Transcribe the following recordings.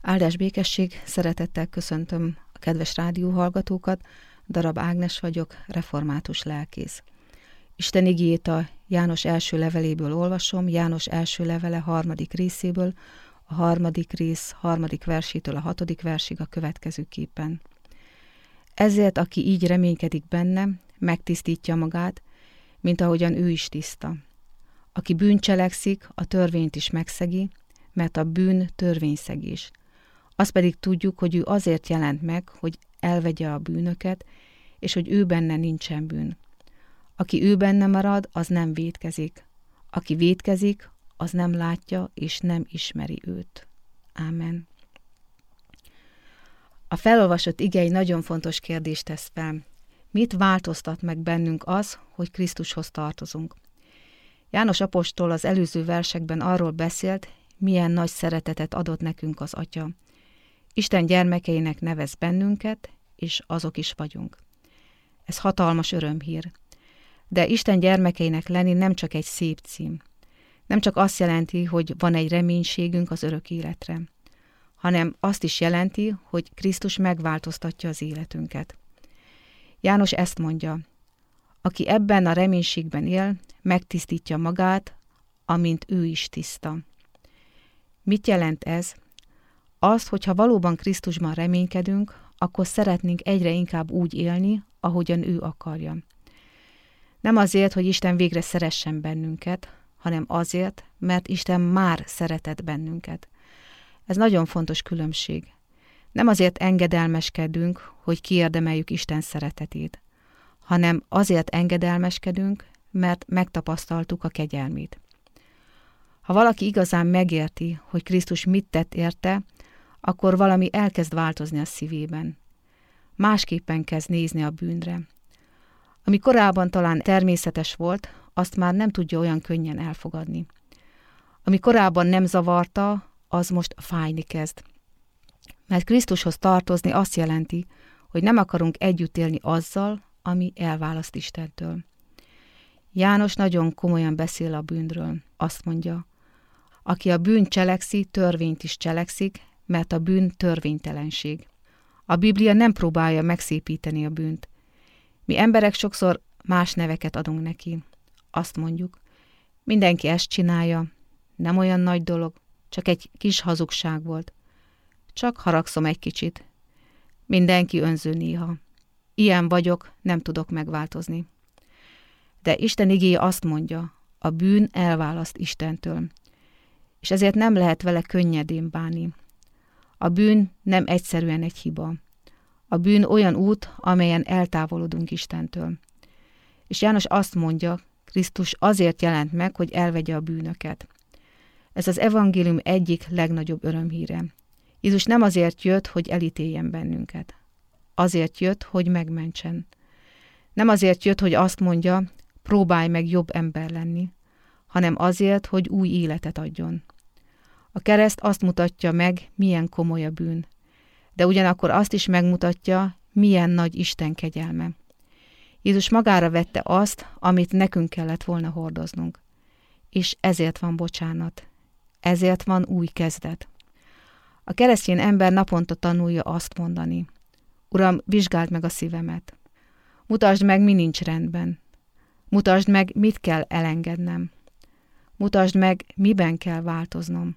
Áldás békesség, szeretettel köszöntöm a kedves rádióhallgatókat, Darab Ágnes vagyok, református lelkész. Isten igéjét a János első leveléből olvasom, János első levele 3. részéből, a 3. rész 3. versétől a 6. versig a következőképpen. Ezért, aki így reménykedik benne, megtisztítja magát, mint ahogyan ő is tiszta. Aki bűncselekszik, a törvényt is megszegi, mert a bűn törvényszegés. Azt pedig tudjuk, hogy ő azért jelent meg, hogy elvegye a bűnöket, és hogy ő benne nincsen bűn. Aki ő benne marad, az nem vétkezik. Aki vétkezik, az nem látja és nem ismeri őt. Ámen. A felolvasott ige egy nagyon fontos kérdést tesz fel. Mit változtat meg bennünk az, hogy Krisztushoz tartozunk? János apostol az előző versekben arról beszélt, milyen nagy szeretetet adott nekünk az Atya. Isten gyermekeinek nevez bennünket, és azok is vagyunk. Ez hatalmas örömhír. De Isten gyermekeinek lenni nem csak egy szép cím. Nem csak azt jelenti, hogy van egy reménységünk az örök életre, hanem azt is jelenti, hogy Krisztus megváltoztatja az életünket. János ezt mondja, aki ebben a reménységben él, megtisztítja magát, amint ő is tiszta. Mit jelent ez? Azt, hogyha valóban Krisztusban reménykedünk, akkor szeretnénk egyre inkább úgy élni, ahogyan ő akarja. Nem azért, hogy Isten végre szeressen bennünket, hanem azért, mert Isten már szeretett bennünket. Ez nagyon fontos különbség. Nem azért engedelmeskedünk, hogy kiérdemeljük Isten szeretetét, hanem azért engedelmeskedünk, mert megtapasztaltuk a kegyelmét. Ha valaki igazán megérti, hogy Krisztus mit tett érte, akkor valami elkezd változni a szívében. Másképpen kezd nézni a bűnre. Ami korábban talán természetes volt, azt már nem tudja olyan könnyen elfogadni. Ami korábban nem zavarta, az most fájni kezd. Mert Krisztushoz tartozni azt jelenti, hogy nem akarunk együtt élni azzal, ami elválaszt Istentől. János nagyon komolyan beszél a bűnről. Azt mondja, aki a bűn cselekszi, törvényt is cselekszik, mert a bűn törvénytelenség. A Biblia nem próbálja megszépíteni a bűnt. Mi emberek sokszor más neveket adunk neki. Azt mondjuk, mindenki ezt csinálja, nem olyan nagy dolog, csak egy kis hazugság volt. Csak haragszom egy kicsit. Mindenki önző néha. Ilyen vagyok, nem tudok megváltozni. De Isten igéje azt mondja, a bűn elválaszt Istentől, és ezért nem lehet vele könnyedén bánni. A bűn nem egyszerűen egy hiba. A bűn olyan út, amelyen eltávolodunk Istentől. És János azt mondja, Krisztus azért jelent meg, hogy elvegye a bűnöket. Ez az evangélium egyik legnagyobb örömhíre. Jézus nem azért jött, hogy elítéljen bennünket. Azért jött, hogy megmentsen. Nem azért jött, hogy azt mondja, próbálj meg jobb ember lenni, hanem azért, hogy új életet adjon. A kereszt azt mutatja meg, milyen komoly a bűn, de ugyanakkor azt is megmutatja, milyen nagy Isten kegyelme. Jézus magára vette azt, amit nekünk kellett volna hordoznunk. És ezért van bocsánat. Ezért van új kezdet. A keresztény ember naponta tanulja azt mondani. Uram, vizsgáld meg a szívemet. Mutasd meg, mi nincs rendben. Mutasd meg, mit kell elengednem. Mutasd meg, miben kell változnom.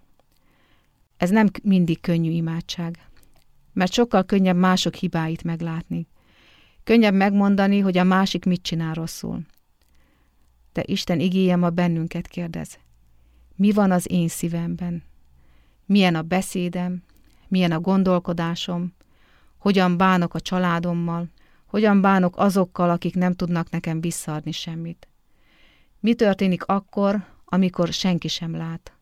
Ez nem mindig könnyű imádság, mert sokkal könnyebb mások hibáit meglátni. Könnyebb megmondani, hogy a másik mit csinál rosszul. De Isten igéje ma bennünket kérdez. Mi van az én szívemben? Milyen a beszédem? Milyen a gondolkodásom? Hogyan bánok a családommal? Hogyan bánok azokkal, akik nem tudnak nekem visszaadni semmit? Mi történik akkor, amikor senki sem lát?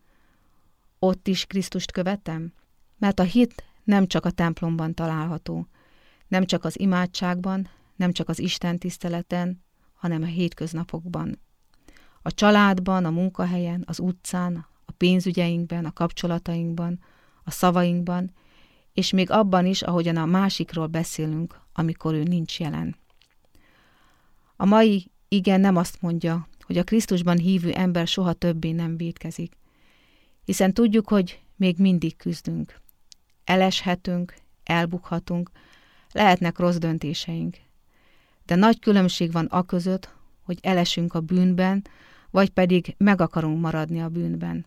Ott is Krisztust követem? Mert a hit nem csak a templomban található, nem csak az imádságban, nem csak az Isten tiszteleten, hanem a hétköznapokban. A családban, a munkahelyen, az utcán, a pénzügyeinkben, a kapcsolatainkban, a szavainkban, és még abban is, ahogyan a másikról beszélünk, amikor ő nincs jelen. A mai ige nem azt mondja, hogy a Krisztusban hívő ember soha többé nem vétkezik, hiszen tudjuk, hogy még mindig küzdünk. Eleshetünk, elbukhatunk, lehetnek rossz döntéseink. De nagy különbség van aközött, hogy elesünk a bűnben, vagy pedig meg akarunk maradni a bűnben.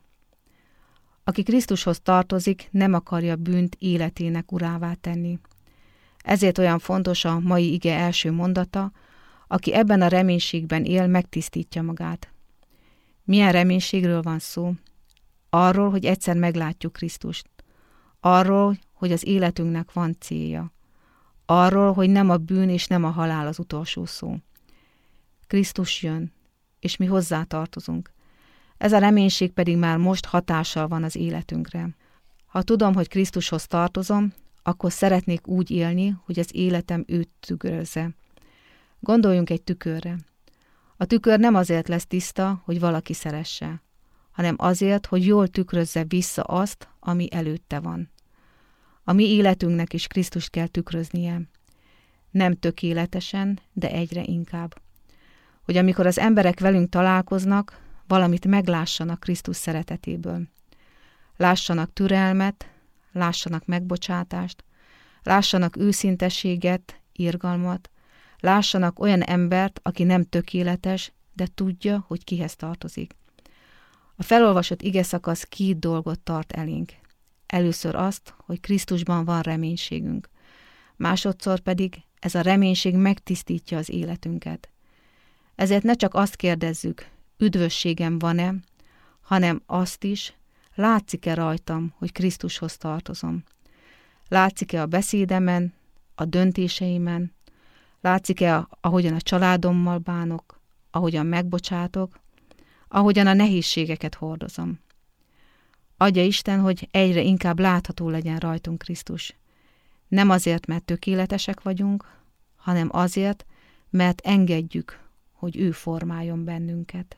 Aki Krisztushoz tartozik, nem akarja bűnt életének urává tenni. Ezért olyan fontos a mai ige első mondata, aki ebben a reménységben él, megtisztítja magát. Milyen reménységről van szó? Arról, hogy egyszer meglátjuk Krisztust. Arról, hogy az életünknek van célja. Arról, hogy nem a bűn és nem a halál az utolsó szó. Krisztus jön, és mi hozzá tartozunk. Ez a reménység pedig már most hatással van az életünkre. Ha tudom, hogy Krisztushoz tartozom, akkor szeretnék úgy élni, hogy az életem őt tükrözze. Gondoljunk egy tükörre. A tükör nem azért lesz tiszta, hogy valaki szeresse, hanem azért, hogy jól tükrözze vissza azt, ami előtte van. A mi életünknek is Krisztust kell tükröznie. Nem tökéletesen, de egyre inkább. Hogy amikor az emberek velünk találkoznak, valamit meglássanak Krisztus szeretetéből. Lássanak türelmet, lássanak megbocsátást, lássanak őszintességet, irgalmat, lássanak olyan embert, aki nem tökéletes, de tudja, hogy kihez tartozik. A felolvasott igeszakasz 2 dolgot tart elénk. Először azt, hogy Krisztusban van reménységünk. Másodszor pedig ez a reménység megtisztítja az életünket. Ezért ne csak azt kérdezzük, üdvösségem van-e, hanem azt is, látszik-e rajtam, hogy Krisztushoz tartozom. Látszik-e a beszédemen, a döntéseimen, látszik-e, ahogyan a családommal bánok, ahogyan megbocsátok, ahogyan a nehézségeket hordozom. Adja Isten, hogy egyre inkább látható legyen rajtunk Krisztus. Nem azért, mert tökéletesek vagyunk, hanem azért, mert engedjük, hogy ő formáljon bennünket.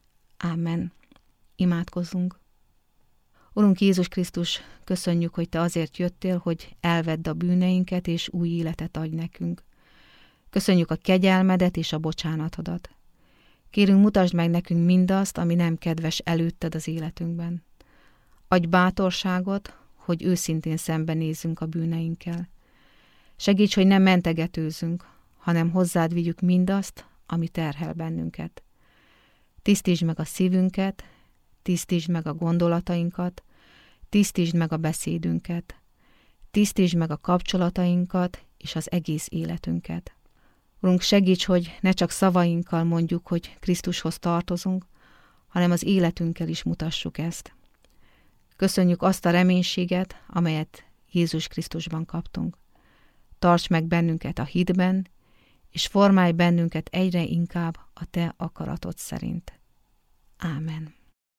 Ámen. Imádkozzunk. Urunk Jézus Krisztus, köszönjük, hogy Te azért jöttél, hogy elvedd a bűneinket, és új életet adj nekünk. Köszönjük a kegyelmedet és a bocsánatodat. Kérünk, mutasd meg nekünk mindazt, ami nem kedves előtted az életünkben. Adj bátorságot, hogy őszintén szembenézzünk a bűneinkkel. Segíts, hogy nem mentegetőzünk, hanem hozzád vigyük mindazt, ami terhel bennünket. Tisztítsd meg a szívünket, tisztítsd meg a gondolatainkat, tisztítsd meg a beszédünket, tisztítsd meg a kapcsolatainkat és az egész életünket. Urunk, segíts, hogy ne csak szavainkkal mondjuk, hogy Krisztushoz tartozunk, hanem az életünkkel is mutassuk ezt. Köszönjük azt a reménységet, amelyet Jézus Krisztusban kaptunk. Tarts meg bennünket a hitben, és formálj bennünket egyre inkább a Te akaratod szerint. Ámen.